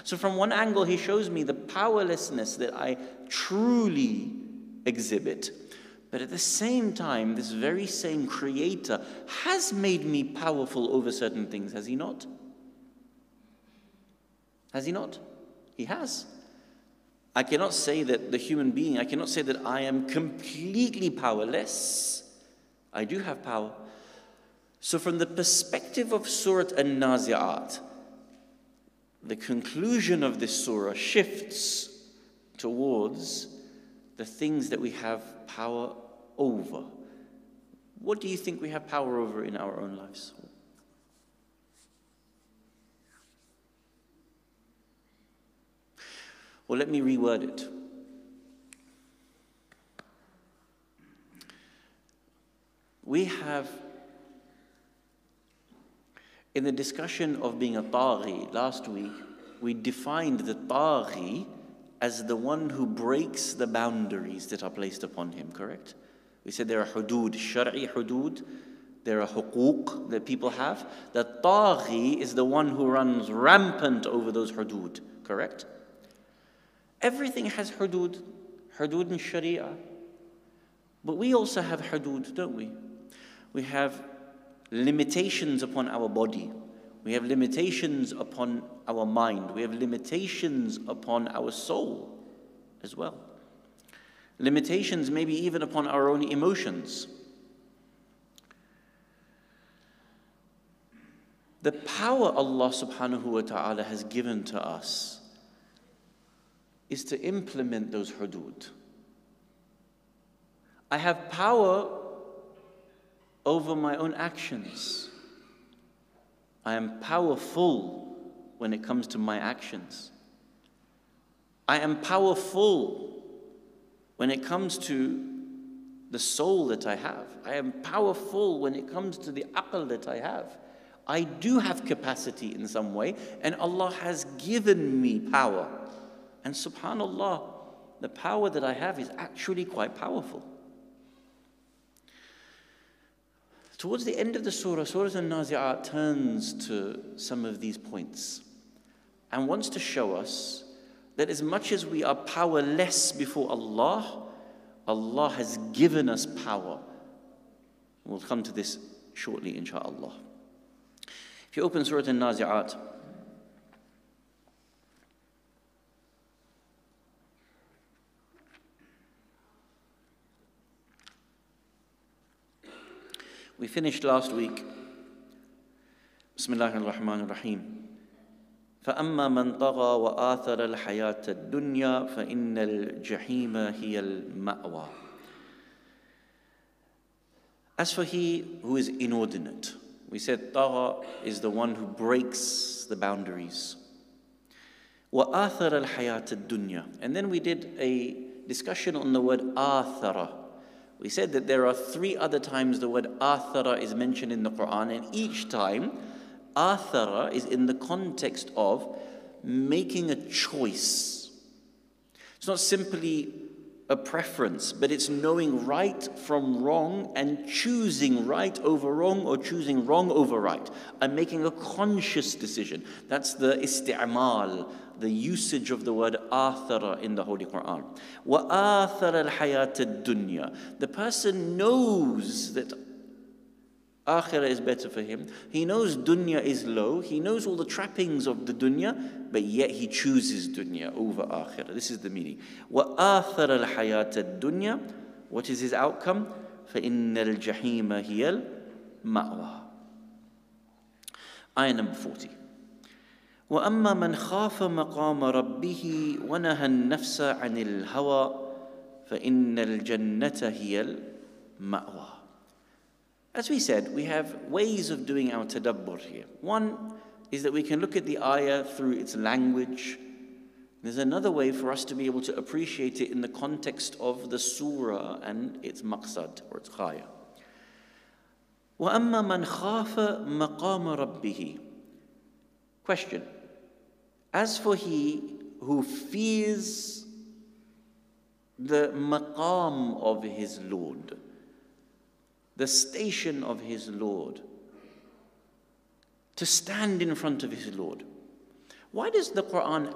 So from one angle, he shows me the powerlessness that I truly exhibit. But at the same time, this very same Creator has made me powerful over certain things, has He not? Has He not? He has. I cannot say that the human being, I cannot say that I am completely powerless. I do have power. So from the perspective of Surah An-Nazi'at, the conclusion of this surah shifts towards the things that we have power over. What do you think we have power over in our own lives? Well, let me reword it. We have, in the discussion of being a taghi last week, we defined the taghi as the one who breaks the boundaries that are placed upon him, correct? We said there are hudud, shar'i hudud, there are huquq that people have. The taghi is the one who runs rampant over those hudud, correct? Everything has hudud in sharia. But we also have hudud, don't we? We have limitations upon our body. We have limitations upon our mind. We have limitations upon our soul as well. Limitations maybe even upon our own emotions. The power Allah subhanahu wa ta'ala has given to us is to implement those hudud. I have power over my own actions. I am powerful when it comes to my actions. I am powerful when it comes to the soul that I have. I am powerful when it comes to the aql that I have. I do have capacity in some way, and Allah has given me power. And subhanallah, the power that I have is actually quite powerful. Towards the end of the surah, Surah An-Nazi'at turns to some of these points and wants to show us that as much as we are powerless before Allah, Allah has given us power. We'll come to this shortly, inshaAllah. If you open Surah An-Nazi'at, we finished last week. Bismillahir Rahmanir Rahim. فَأَمَّا مَنْ طَغَى وَآثَرَ الْحَيَاةَ الدُّنْيَا فَإِنَّ الْجَحِيمَ هِيَ الْمَأْوَى. As for he who is inordinate, we said طَغَى is the one who breaks the boundaries. وَآثَرَ الْحَيَاةَ الدُّنْيَا. And then we did a discussion on the word آثَرَ. We said that there are 3 other times the word athara is mentioned in the Quran, and each time athara is in the context of making a choice. It's not simply a preference, but it's knowing right from wrong and choosing right over wrong or choosing wrong over right. I'm making a conscious decision. That's the isti'mal, the usage of the word athara in the Holy Quran. وَآثَرَ الْحَيَاةَ الدُّنْيَا. The person knows that akhirah is better for him. He knows dunya is low. He knows all the trappings of the dunya, but yet he chooses dunya over akhirah. This is the meaning. وَآثَرَ الْحَيَاةَ الدُّنْيَا. What is his outcome? فَإِنَّ الْجَحِيمَ هِيَ الْمَأْوَى. Ayah number 40. وَأَمَّا مَنْ خَافَ مَقَامَ رَبِّهِ وَنَهَى النَّفْسَ عَنِ الْهَوَى فَإِنَّ الْجَنَّةَ هِيَ الْمَأْوَى. As we said, we have ways of doing our tadabbur here. One is that we can look at the ayah through its language. There's another way for us to be able to appreciate it in the context of the surah and its maqsad or its ghaya. وَأَمَّا مَنْ خَافَ مَقَامَ رَبِّهِ. Question. As for he who fears the maqam of his Lord, the station of his Lord, to stand in front of his Lord. Why does the Quran